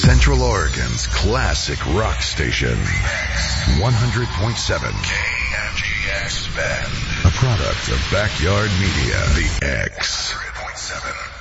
Central Oregon's classic rock station. 100.7 KFGX Bend. A product of Backyard Media. The X. 100.7.